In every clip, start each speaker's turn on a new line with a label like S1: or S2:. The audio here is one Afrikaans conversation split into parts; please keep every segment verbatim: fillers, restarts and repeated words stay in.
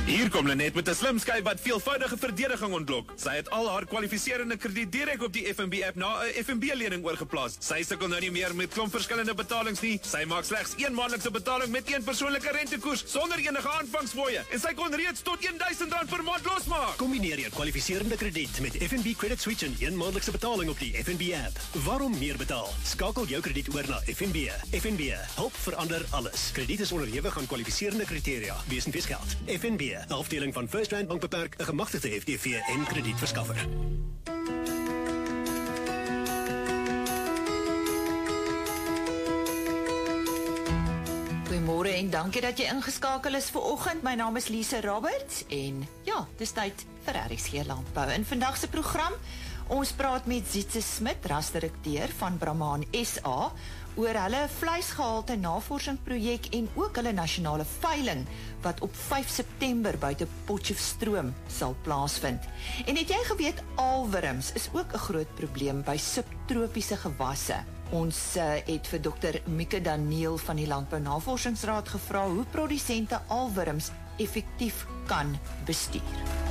S1: Hier kom Lenet met 'n slim skuif wat veelvoudige verdediging ontlok. Sy het al haar kwalifiserende krediet direk op die F N B app na 'n F N B-lening oorgeplaas. Sy sukkel nou nie meer met klomp verskillende betalings nie. Sy maak slegs een maandelikse betaling met een persoonlike rentekoers sonder enige aanvangsfooie. En sy kon reeds tot duisend rand per maand losmaak.
S2: Kombineer jou kwalifiserende krediet met F N B Credit Switch en een maandelikse betaling op die F N B app. Waarom meer betaal? Skakel jou krediet oor na F N B. F N B, help verander alles. Krediet is onderhewig aan kwalifiserende kriteria. Wees en weesgeld. F N B, 'n afdeling van First Rand Bank Beperk, 'n gemagtigde F D V en kredietverskaffer.
S3: Goeiemôre en dankie dat jy ingeskakel is vir oggend. My naam is Lise Roberts en ja, dis tyd vir R S G Landbou. In vandag se program, ons praat met Zietse Smit, rasdirekteur van Brahman S A, oor hulle vleisgehalte navorsingsprojek en ook hulle nasionale veiling wat op vyf September buite Potchefstroom sal plaasvind. En het jy geweet, aalwurms is ook 'n groot probleem by subtropiese gewasse. Ons uh, het vir dokter Mieke Daniel van die Landbou Navorsingsraad gevra hoe produsente aalwurms effektief kan bestuur.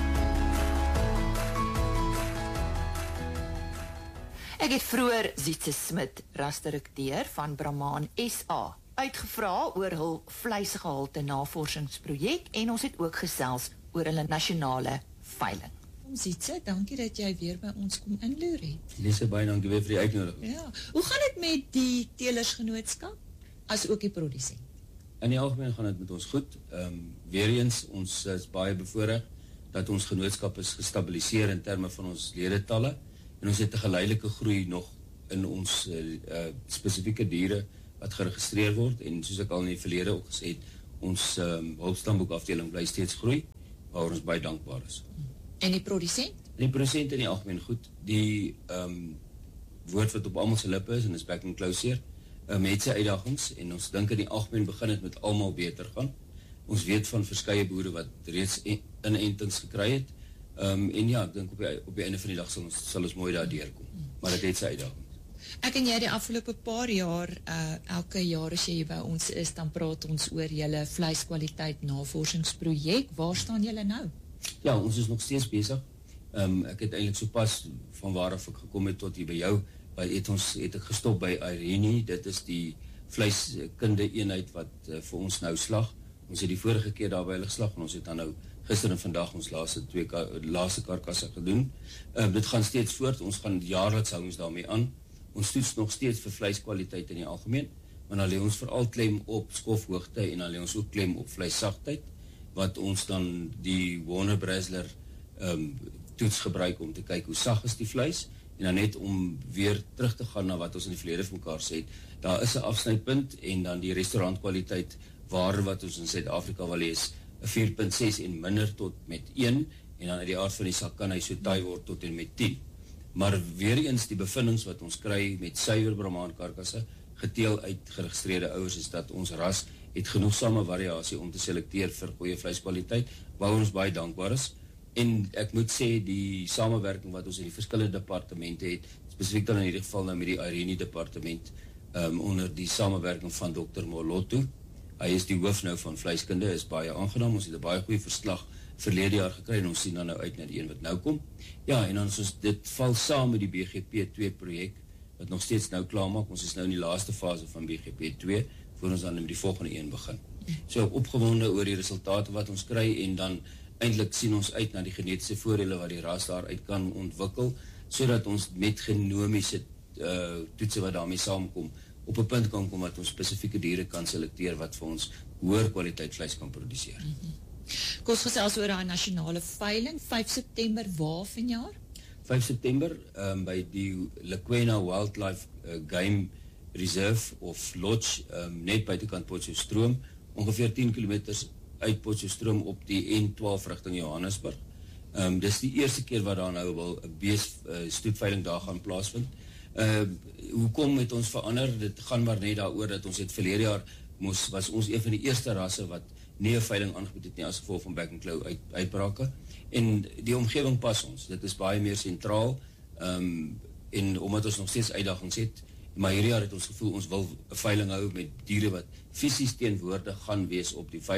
S3: Ek het vroeër Zietse Smit, rasdirekteur van Brahman S A, uitgevra oor hul vleisgehalte navorsingsprojek en ons het ook gesels oor hulle nasionale veiling.
S4: Zietse, dankie dat jy weer by ons kom inloer het.
S5: Lise, baie dankie weer vir die uitnodiging.
S4: Ja, hoe gaan dit met die teelersgenootskap, as ook die producent?
S5: In die algemeen gaan dit met ons goed. Um, weer eens, ons is baie bevoorreg dat ons genootskap is gestabiliseer in terme van ons ledetalle, en ons het 'n geleidelike groei nog in ons uh, uh, spesifieke diere wat geregistreer word, en soos ek al in die verlede ook gesê het, ons um, hulpstamboekafdeling bly steeds groei, waar ons baie dankbaar is.
S4: En die producent?
S5: Die producent in die algemeen goed. Die um, woord wat op almal se lippe is, en is back and closer, um, het sy uitdagings, en ons dink in die algemeen begin het met almal beter gaan. Ons weet van verskeie boere wat reeds inentings gekry het, um, en ja, ek dink op die, op die einde van die dag sal ons, sal ons mooi daar deurkom. Maar dit het sy uitdagings.
S4: Ek en jy die afgelope paar jaar, uh, elke jaar as jy by ons is, dan praat ons oor julle vleiskwaliteit navorsingsprojek. Waar staan julle nou?
S5: Ja, ons is nog steeds bezig. Um, ek het eintlik so pas van waaraf ek gekom het tot hier by jou, by het, ons, het ek gestop by Irene. Dit is die vleiskunde eenheid wat uh, vir ons nou slag. Ons het die vorige keer daar by hulle geslag, en ons het dan nou gister en vandag ons laaste, twee ka laaste karkasse gedoen. Um, dit gaan steeds voort, ons gaan jaarliks hou ons daarmee aan. Ons toets nog steeds vir vleiskwaliteit in die algemeen, maar dan lê ons vooral klem op skofhoogte, en dan lê ons ook klem op vleissachtheid, wat ons dan die Warner Bresler um, toets gebruik om te kyk hoe sag is die vleis, en dan net om weer terug te gaan na wat ons in die verlede van mekaar sê, daar is 'n afsnypunt, en dan die restaurantkwaliteit waar wat ons in Suid-Afrika wil lees, vier punt ses en minder tot met een, en dan uit die aard van die sak kan hy so taai word tot en met tien. Maar weer eens die bevindings wat ons kry met suiwer Brahman karkasse, geteel uit geregistreerde ouers, is dat ons ras het genoegsame variasie om te selekteer vir goeie vleiskwaliteit, waar ons baie dankbaar is. En ek moet sê, die samewerking wat ons in die verskillende departemente het, spesifiek dan in hierdie geval nou met die Irene departement, um, onder die samewerking van dokter Moloto, hy is die hoof nou van vleiskunde, is baie aangenaam, ons het 'n baie goeie verslag verlede jaar gekry, en ons sien dan nou uit na die een wat nou kom. Ja, en dan ons, dit val saam met die B G P twee projek, wat nog steeds nou klaarmaak, ons is nou in die laaste fase van B G P twee, voor ons dan met die volgende een begin. So opgewonde oor die resultate wat ons kry, en dan eintlik sien ons uit na die genetiese voordele wat die ras daaruit kan ontwikkel, sodat ons met genomiese uh, toetse wat daarmee saamkom, op 'n punt kan kom wat ons spesifieke diere kan selekteer wat vir ons hoër kwaliteit vleis kan produseer.
S4: Mm-hmm. Kom ons gesels oor die nasionale veiling, vyf September waar vanjaar?
S5: vyf September um, by die Lekwena Wildlife uh, Game Reserve of Lodge, um, net buitekant Potchefstroom, ongeveer tien kilometers uit Potchefstroom op die N twaalf rigting Johannesburg. Um, dis die eerste keer wat daar nou wel 'n bees uh, stoetveiling daar gaan plaasvind. Uh, hoekom het ons verander? Dit gaan maar net daaroor dat ons het verlede jaar moes, was ons een van die eerste rasse wat nie 'n veiling aangebied het nie as gevolg van back and claw uit, uitbrake. En die omgewing pas ons. Dit is baie meer sentraal, um, en omdat ons nog steeds uitdagings het, maar hierdie jaar het ons gevoel ons wil 'n veiling hou met diere wat fisies teenwoordig gaan wees op die veiling,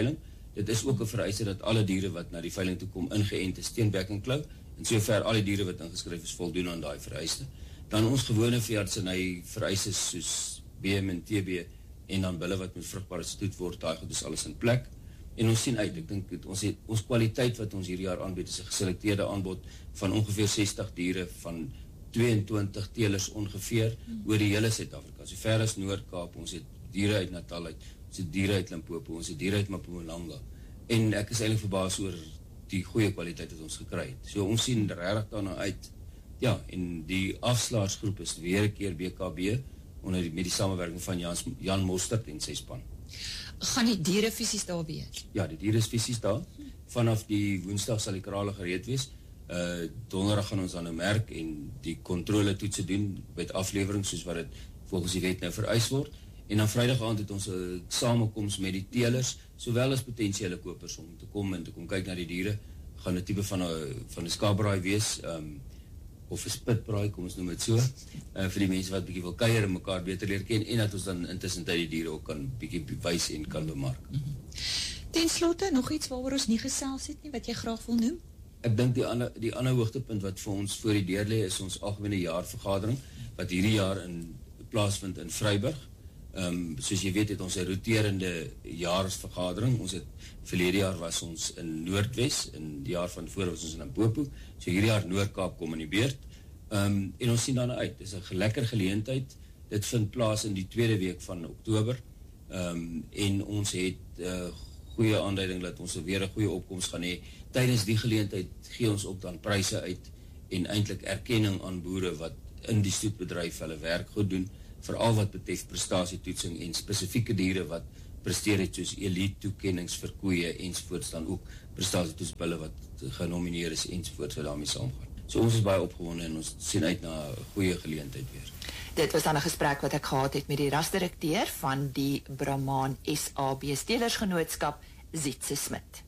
S5: Dit is ook 'n vereiste dat alle diere wat na die veiling toe kom ingeënt is teen bek en klou, en sover al die diere wat ingeskryf is voldoen aan daai vereiste. Dan ons gewone veeartseny vereistes soos B M en T B en dan bulle wat met vrugbare stoet word, daai goed is alles in plek. En ons sien uit, ek dink ons het ons kwaliteit wat ons hierdie jaar aanbied is 'n geselekteerde aanbod van ongeveer sestig diere van tweeëntwintig teelers ongeveer hmm. oor die hele Suid-Afrika. So ver as Noord-Kaap, ons het diere uit Natal uit, ons het diere uit Limpopo, ons het diere uit Mpumalanga. En ek is eintlik verbaas oor die goeie kwaliteit wat ons gekry het. So ons sien regtig daarna uit. Ja, en die afslaarsgroep is weer 'n keer B K B onder die, met die samewerking van Jan, Jan Mostert en sy span.
S4: Gaan die diere fisies daar wees?
S5: Ja, die diere is fisies daar. Vanaf die woensdag sal die krale gereed wees. Uh, donderdag gaan ons dan nou merk en die kontrole toetse doen met aflewering soos wat dit volgens die wet nou vereis word. En dan Vrydag aand het ons 'n samekoms met die teelers, sowel as potensiële kopers om te kom en te kom kyk na die diere. Gaan 'n tipe van 'n van 'n skaapbraai wees, um, of 'n spitbraai, kom ons noem dit so, uh, vir die mense wat bietjie wil kuier en mekaar beter leer ken, en dat ons dan intussen tyd die diere ook kan bietjie wys en kan bemark.
S4: Mm-hmm. Ten slotte, nog iets waaroor ons nie gesels het nie, wat jy graag wil noem?
S5: Ek dink die ander die ander hoogtepunt wat vir ons voor die deur lê is ons algemene jaarvergadering wat hierdie jaar in plaasvind in Vryburg. Ehm um, soos jy weet het ons 'n roterende jaarsvergadering. Ons het verlede jaar was ons in Noordwes, in die jaar van voor was ons in Limpopo. So hierdie jaar Noord-Kaap kom in die beurt. Ehm um, en ons sien daarna uit. Dis 'n lekker geleentheid. Dit vind plaas in die tweede week van Oktober. Ehm um, en ons het 'n uh, goeie aanduiding dat ons weer 'n goeie opkoms gaan hê. Tydens die geleentheid gee ons ook dan pryse uit en eintlik erkenning aan boere wat in die stoetbedryf hulle werk goed doen, veral wat betref prestasietoetsing en spesifieke diere wat presteer het soos elite toekennings vir koeie ensovoorts, dan ook prestasietoetsbulle wat genomineer is ensovoorts wat daarmee saamgaan. So ons is baie opgewonde en ons sien uit na 'n goeie geleentheid weer.
S3: Dit was dan 'n gesprek wat ek gehad het met die rasdirekteur van die Brahman S A B Steelersgenootskap, Zitse Smit.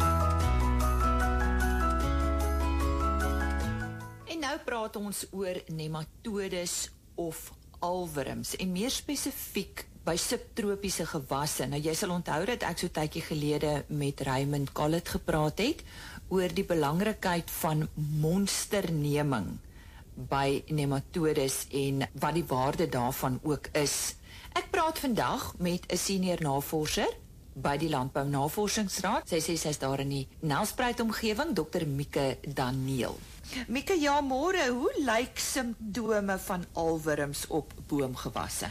S3: En nou praat ons oor nematodes of alwurms en meer spesifiek by subtropiese gewasse. Nou jy sal onthou dat ek so tydjie gelede met Raymond Collett gepraat het oor die belangrikheid van monsterneming by nematodes en wat die waarde daarvan ook is. Ek praat vandag met 'n senior navorser by die Landbou Navorsingsraad. Sy sê sy's daar in die Nelspruit omgewing, dokter Mieke Daniel. Mieke, ja, môre, hoe lyk simptome van alwurms op boomgewasse?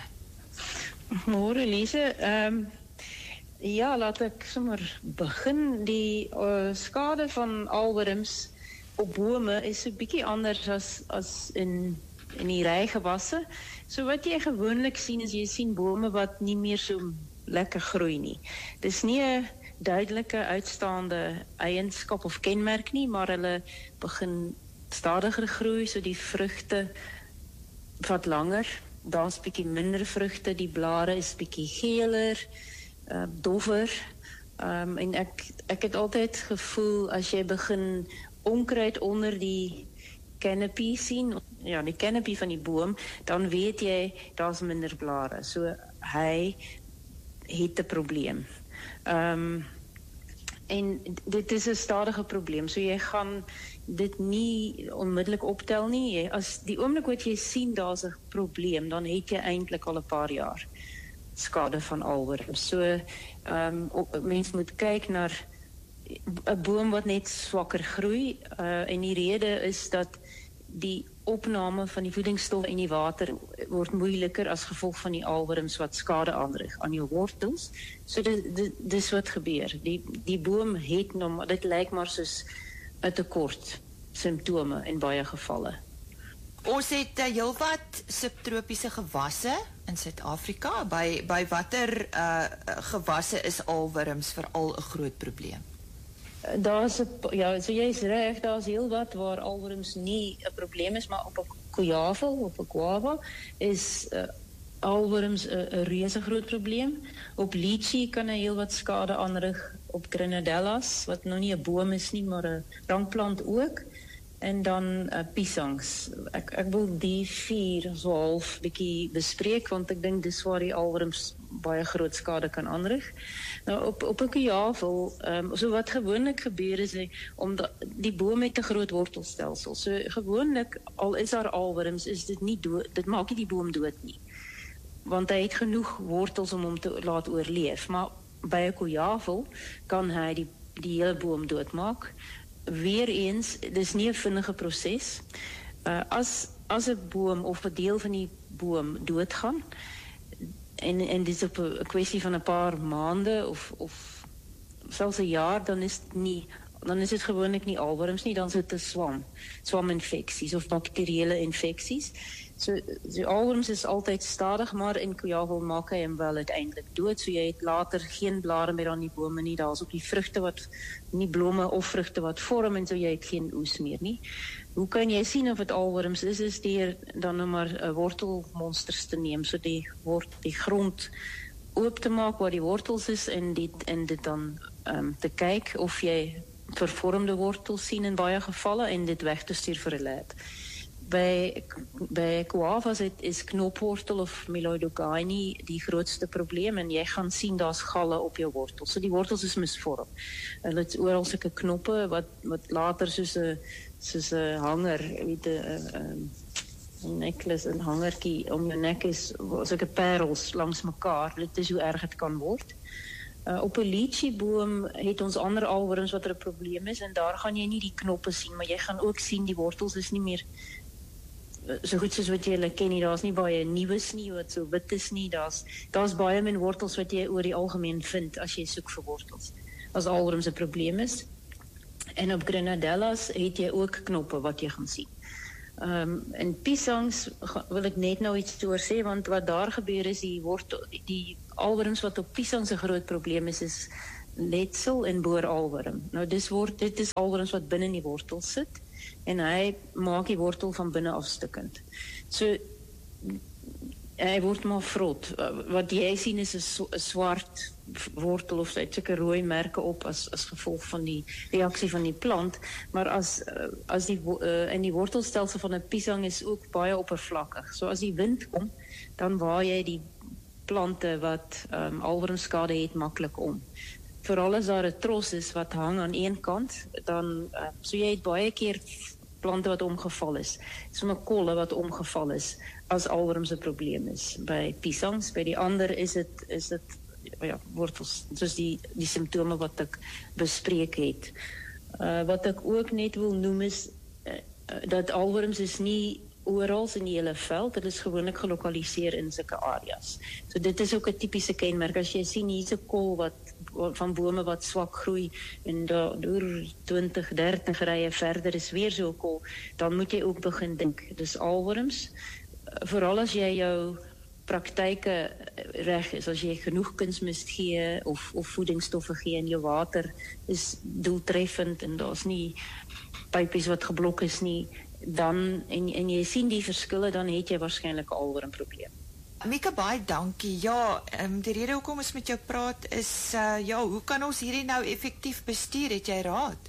S6: Môre Lise, ehm um, ja, laat ek sommer begin. Die uh, skade van alwurms op bome is 'n bietjie anders as as in in die rygewasse. So wat jy gewoonlik sien is jy sien bome wat nie meer so lekker groei nie. Dis nie 'n duidelike uitstaande eienskap of kenmerk nie, maar hulle begin stadiger groei, so die vrugte wat langer, daar's bietjie minder vrugte, die blare is bietjie geeler, uh, doffer. Um, en ek ek het altyd gevoel as jy begin onkruid onder die canopy sien, ja, die canopy van die boom, dan weet jy daar's minder blare. So hy het 'n probleem. Um, en dit is 'n stadige probleem. So jy gaan dit nie onmiddellik optel nie. Jy, as die oomblik wat jy sien daar's 'n probleem, dan het jy eintlik al 'n paar jaar skade van alwurms. So um, mens moet kyk na 'n boom wat net swakker groei, uh, en die rede is dat die opname van die voedingsstof in die water word moeiliker as gevolg van die alwurms wat skade aanrig aan jou wortels. So dit, dit, dis wat gebeur. Die, die boom het nog, dit lyk maar soos 'n tekort simptome in baie gevalle.
S3: Ons het uh, heelwat subtropiese gewasse in Suid-Afrika. By, by watter uh, gewasse is alwurms veral 'n groot probleem?
S6: Daar's 'n ja, so jy's reg, daar's heelwat waar alwurms nie 'n probleem is, maar op 'n guava, op 'n guava is uh, alwurms 'n reuse groot probleem. Op lychee kan hy heelwat skade aanrig, op Grenadillas wat nou nie 'n boom is nie, maar 'n rankplant ook. En dan uh, piesangs. Ek ek wil die vier so half bietjie bespreek want ek dink dis waar die alwurms baie groot skade kan aanrig. Nou op op 'n kajavel, ehm um, so wat gewoonlik gebeur is hy, omdat die boom het 'n groot wortelstelsel. So gewoonlik al is daar aalwurms, is dit nie dood, dit maak nie die boom dood nie. Want hy het genoeg wortels om hom te laat oorleef, maar by 'n kajavel kan hy die die hele boom doodmaak. Weereens, dis nie 'n vinnige proses. Uh, as as 'n boom of 'n deel van die boom doodgaan, en en dis op 'n kwessie van 'n paar maande of of selfs 'n jaar, dan is dit nie dan is dit gewoonlik nie aalwurms nie, dan is dit 'n swam, swaminfeksies of bakterieële infeksies. So die aalwurms is altyd stadig, maar in kajavel maak hy hom wel uiteindelik dood, so jy het later geen blare meer aan die bome nie, daar is ook die vrugte wat, nie blome of vrugte wat vorm, en so jy het geen oes meer nie. Hoe kan jy sien of het aalwurms is, is deur dan nou maar uh, wortelmonsters te neem, so die, wort, die grond oop te maak waar die wortels is, en dit, en dit dan um, te kyk of jy vervormde wortels sien in baie gevalle, en dit weg te stuur vir 'n lab. By, by guavas is knopwortel of Meloidogaini die grootste probleem, en jy gaan sien daar's galle op jou wortels. So die wortels is misvorm. Hulle het oral sulke knoppe wat wat later soos 'n soos 'n hanger, weet 'n 'n necklace, 'n hangertjie om jou nek is, sulke parels langs mekaar. Dit is hoe erg dit kan word. Uh, op 'n lycheeboom het ons ander aalwurms wat er 'n probleem is, en daar gaan jy nie die knoppe sien, maar jy gaan ook sien die wortels is nie meer so goed soos wat jy hulle ken nie. Daar's nie baie nuus nie wat so wit is nie. Daar's daar's baie min wortels wat jy oor die algemeen vind as jy soek vir wortels, as aalwurms 'n probleem is. En op Grenadellas het jy ook knoppe wat jy gaan sien. Um, in piesangs wil ek net nou iets oor sê, want wat daar gebeur is die wortel, die aalwurms wat op piesangs 'n groot probleem is, is letsel en booraalwurm. Nou dis word dit is aalwurms wat binne in die wortel sit, en hy maak die wortel van binne afstukkend. So hy word maar vrot. Wat jy sien is 'n swart wortel of uit sulke rooi merke op as as gevolg van die reaksie van die plant, maar as as die uh, in die wortelstelsel van 'n piesang is ook baie oppervlakkig. So as die wind kom, dan waai jy die plante wat um, aalwurmskade het maklik om. Veral as daar 'n tros is wat hang aan een kant, dan uh, so jy het baie keer plante wat omgeval is, sommer kolle wat omgeval is, as aalwurms 'n probleem is. By piesangs, by die ander is dit is dit ja, wortels, soos die die simptome wat ek bespreek het. Uh, wat ek ook net wil noem is uh, dat aalwurms is nie oral in die hele veld, dit is gewoonlik gelokaliseer in sulke areas. So dit is ook 'n tipiese kenmerk. As jy sien hier's 'n kol wat van bome wat swak groei, en daar deur twintig, dertig rye verder is weer so 'n kol, dan moet jy ook begin dink, dis aalwurms. Veral as jy jou praktyke reg is, as jy genoeg kunsmis gee of of voedingsstowwe gee, en jou water is doeltreffend en daar's nie pypies wat geblok is nie, dan en en jy sien die verskille, dan het jy waarskynlik 'n aalwurmprobleem.
S3: Mieke, baie dankie. Ja, um, die rede hoekom ons met jou praat is, uh, ja, hoe kan ons hierdie nou effektief bestuur? Het jy raad?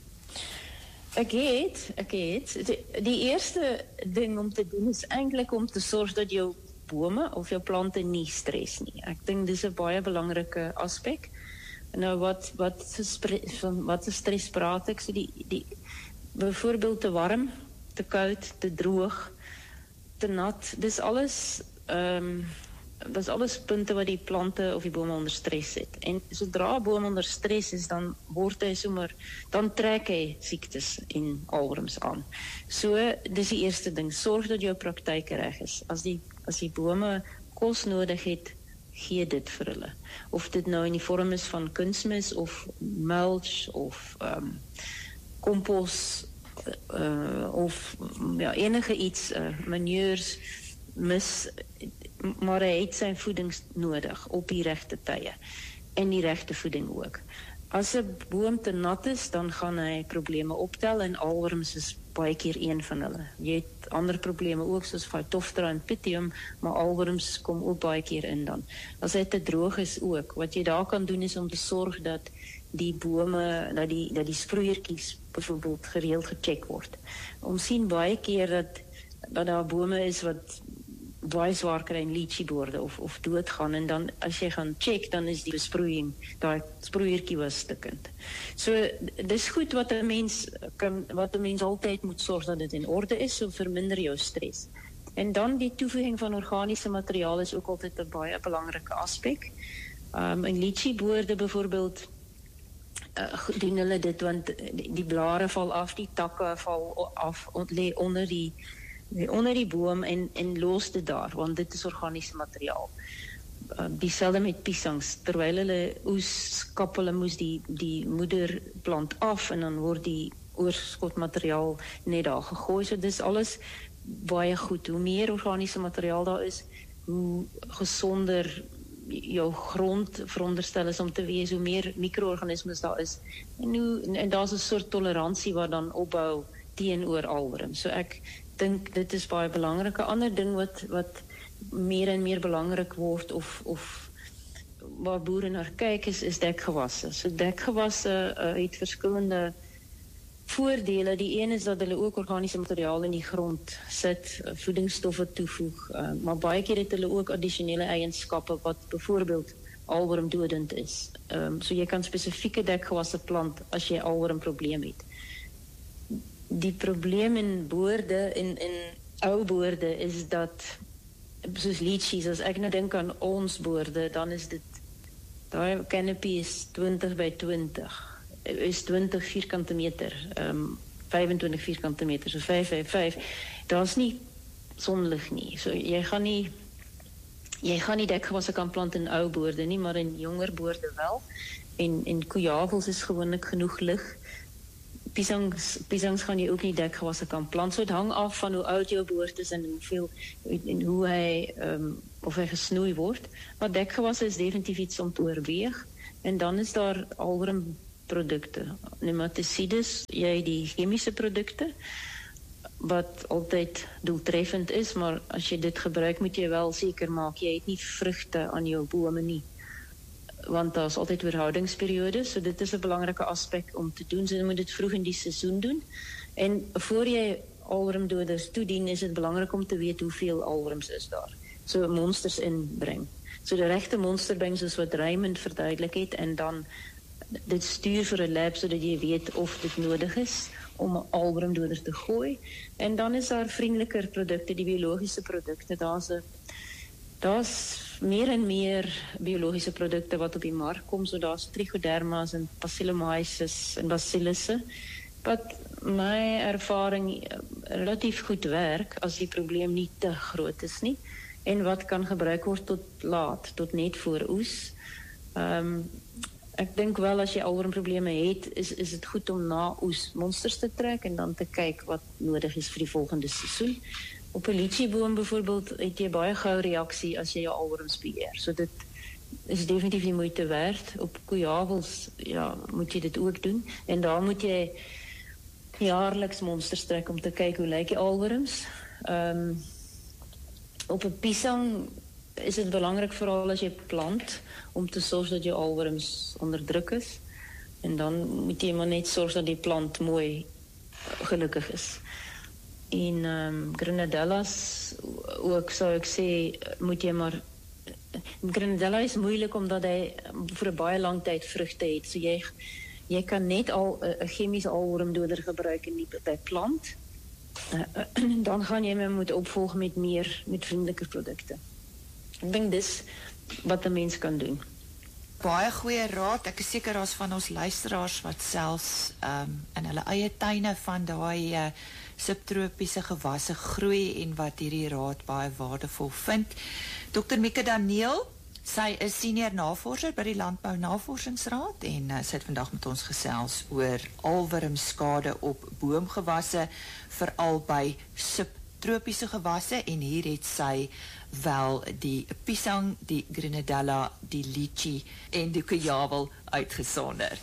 S6: Ek het, ek het. Die, die eerste ding om te doen is eintlik om te sorg dat jou bome of jou plante nie stres nie. Ek dink dis 'n baie belangrike aspek. Nou wat wat van wat se stres praat ek? So die die byvoorbeeld te warm, te koud, te droog, te nat. Dis alles ehm um, dis alles punte wat die plante of die bome onder stres het. En sodra 'n boom onder stres is, dan word hy sommer, dan trek hy siektes en aalwurms aan. So dis die eerste ding, sorg dat jou praktyke reg is. As die as die bome kos nodig het, gee dit vir hulle. Of dit nou in die vorm is van kunsmis of mulch of ehm um, kompos uh, of ja, enige iets, uh, manures, mis, maar hy het sy voeding nodig op die regte tye en die regte voeding ook. As 'n boom te nat is, dan gaan hy probleme optel, en aalwurms is baie keer een van hulle. Jy het ander probleme ook, soos Phytophthora en Pythium, maar aalwurms kom ook baie keer in dan. As hy te droog is ook, wat jy daar kan doen is om te sorg dat die bome, dat die, dat die sproeiertjies byvoorbeeld gereeld gecheck word. Ons sien baie keer dat, dat daar bome is wat baie swaar kry in lycheeboorde of of doodgaan en dan as jy gaan check dan is die besproeiing, daai sproeiertjie was stukkend. So dis goed wat 'n mens kan wat 'n mens altyd moet sorg dat dit in orde is, so verminder jou stres. En dan die toevoeging van organiese materiaal is ook altyd 'n baie belangrike aspek. Um in lycheeboorde byvoorbeeld uh, doen hulle dit want die, die blare val af, die takke val af, lê onder die onder die boom en, en los dit daar, want dit is organiese materiaal. Uh, dieselfde met piesangs, terwyl hulle oes kap, hulle moes die, die moederplant af en dan word die oorskotmateriaal net daar gegooi, so dis alles baie goed. Hoe meer organiese materiaal daar is, hoe gesonder jou grond veronderstel is om te wees, hoe meer micro-organismes daar is, en, hoe, en, en daar is 'n soort toleransie wat dan opbou teenoor alwurm. So ek dink dit is baie belangrik. 'n Ander ding wat wat meer en meer belangrik word of of waar boere na kyk is is dekgewasse. So dekgewasse uh, het verskillende voordele. Die een is dat hulle ook organiese materiaal in die grond sit, uh, voedingsstowwe toevoeg, uh, maar baie keer het hulle ook addisionele eienskappe wat byvoorbeeld alwormdodend is. Um, so jy kan spesifieke dekgewasse plant as jy alwormprobleem het. Die probleem in boorde, in, in ou boorde, is dat, soos lychees, as ek nou dink aan ons boorde, dan is dit, daai canopy is twintig by twintig, is twintig vierkante meter, um, vyfentwintig vierkante meter, so vyf by vyf, daar is nie sonlig nie, so jy gaan nie, jy gaan nie dekgewasse kan plant in ou boorde nie, maar in jonger boorde wel, en, en koejavels is gewoonlik genoeg lig. Piesangs, piesangs gaan jy ook nie dekgewasse kan plant, so het hang af van hoe oud jou boord is en hoeveel, en hoe hy, um, of hy gesnoei word, maar dekgewasse is definitief iets om te oorweeg, en dan is daar alwormprodukte, nematisides, jy die chemiese produkte, wat altyd doeltreffend is, maar as jy dit gebruik, moet jy wel seker maak, jy het nie vrugte aan jou bome nie, want daar is altyd oorhoudingsperiodes, so dit is 'n belangrike aspek om te doen, so jy moet dit vroeg in die seisoen doen, en voor jy alwormdoders toedien, is dit belangrik om te weet hoeveel alworms is daar, so monsters inbring, so die regte monster bring, soos wat Raymond verduidelik het, en dan dit stuur vir 'n lab, sodat jy weet of dit nodig is, om 'n alwormdoder te gooi, en dan is daar vriendeliker produkte, die biologiese produkte, daar's 'n daar's meer en meer biologiese produkte wat op die mark kom, so daar's trichodermas en bacillomyces en bacillusse, wat my ervaring relatief goed werk, as die probleem nie te groot is nie, en wat kan gebruik word tot laat, tot net voor oes. Um, ek dink wel, as jy alwormprobleme het, is, is het goed om na oes monsters te trek, en dan te kyk wat nodig is vir die volgende seisoen. Op 'n lycheeboom byvoorbeeld het jy baie gou reaksie as jy jou alworms beheer. So dit is definitief die moeite werd. Op koejavels, ja, moet jy dit ook doen. En daar moet jy jaarliks monsters trek om te kyk hoe lyk die alworms. Um, op 'n piesang is dit belangrik veral as jy plant, om te sorg dat jou alworms onder druk is. En dan moet jy maar net sorg dat die plant mooi gelukkig is. En um, Grenadellas ook, sou ek sê, moet jy maar, Grenadella is moeilik omdat hy vir 'n baie lang tyd vrugte het, so jy, jy kan net al 'n chemiese alwormdoder gebruik in die by plant, uh, dan gaan jy my moet opvolg met meer, met vriendeliker produkte. Ek dink dis wat 'n mens kan doen.
S3: Baie goeie raad. Ek is seker daar's van ons luisteraars wat selfs um, in hulle eie tuine van daai uh, subtropiese gewasse groei en wat hierdie raad baie waardevol vind. dokter Mieke Daniel, sy is senior navorser by die Landbou Navorsingsraad en uh, sy het vandag met ons gesels oor alwormskade op boomgewasse, veral by subtropiese gewasse, en hier het sy wel die piesang, die grenadella, die lychee en die koejawel uitgesonder.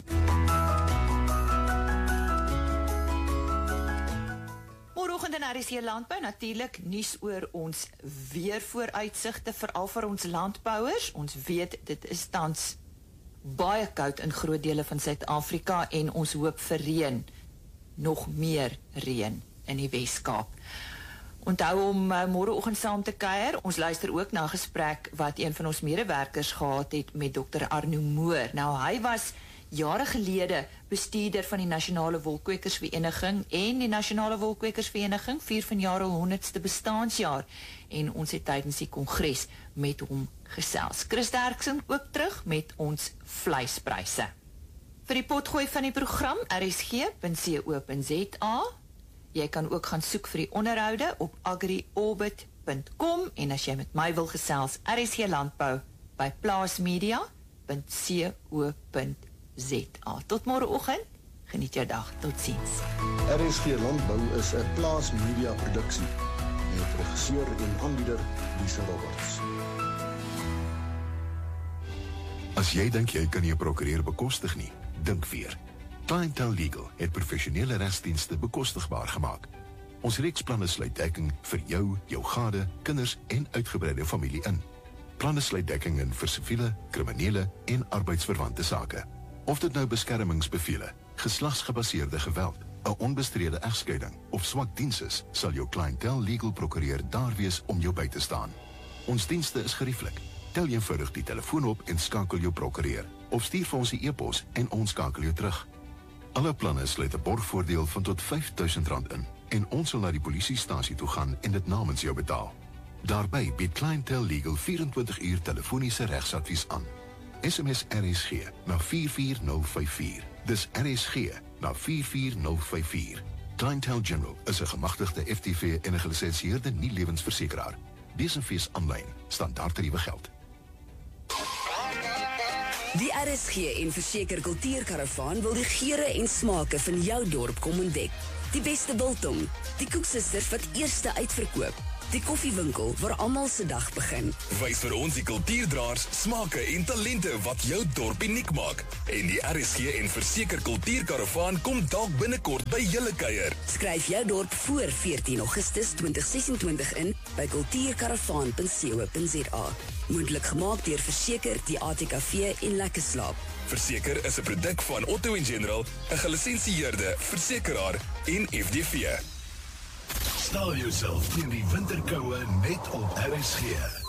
S3: Môreoggend in R S C Landbou natuurlik nuus oor ons weervooruitsigte, veral vir ons landbouers. Ons weet dit is tans baie koud in groot dele van Suid-Afrika en ons hoop vir reën, nog meer reën in die Wes-Kaap. Onthou om uh, môreoggend saam te kuier. Ons luister ook na 'n gesprek wat een van ons medewerkers gehad het met dokter Arno Moor. Nou, hy was jare gelede bestuurder van die Nasionale Wolkwekersvereniging en die Nasionale Wolkwekersvereniging vier vanjaar al honderdste bestaансjaar. En ons het tydens die kongres met hom gesels. Chris Derksen ook terug met ons vleispryse. Vir die potgooi van die program r s g punt co punt z a. Jy kan ook gaan soek vir die onderhoude op agriorbit punt com en as jy met my wil gesels, R S G Landbou by plaasmedia punt co punt z a. Tot môreoggend, geniet jou dag, totsiens.
S7: R S G Landbou is 'n plaasmedia produksie met regisseur en aanbieder Lise Roberts.
S8: As jy dink jy kan nie 'n prokureur bekostig nie, dink weer. Clientele Legal het professionele regsdienste bekostigbaar gemaak. Ons reeksplanne sluit dekking vir jou, jou gade, kinders en uitgebreide familie in. Planne sluit dekking in vir siviele, kriminele en arbeidsverwante sake. Of dit nou beskermingsbevele, geslagsgebaseerde geweld, 'n onbestrede egskeiding of swak diens is, sal jou Clientele Legal prokureur daar wees om jou by te staan. Ons dienste is gerieflik. Tel eenvoudig die telefoon op en skakel jou prokureur. Of stuur vir ons 'n e-pos en ons skakel jou terug. Alle planne sluit 'n borgvoordeel van tot vyf duisend rand in en ons sal na die polisiestasie toe gaan en dit namens jou betaal. Daarbij bied Clientele Legal vierentwintig uur telefoniese regsadvies aan. S M S R S G na vier vier nul vyf vier. Dis R S G na vier vier nul vyf vier. Clientele General is 'n gemagtigde F T V en 'n gelisensieerde nie-lewensversekeraar. Lees en fees aanlyn, standaard tariewe geld.
S9: Die R S G en Verseker Kultuurkaravaan wil die geure en smake van jou dorp kom ontdek. Die beste biltong, die koeksisters wat eerste uitverkoop, die koffiewinkel waar almal se dag begin.
S10: Wys vir ons die kultuurdraers, smake en talente wat jou dorp uniek maak. En die R S G en Verseker Kultuurkaravaan kom dalk binnekort by julle kuier.
S9: Skryf jou dorp voor veertien Augustus twintig sesentwintig in by kultuurkaravaan punt co punt z a. Moontlik gemaak deur Verseker, die A T K V en Lekker Slaap.
S10: Verseker is 'n produk van Otto en General, 'n gelisensieerde versekeraar en F D V.
S11: Stel jouself teen die winterkoue net op R S G.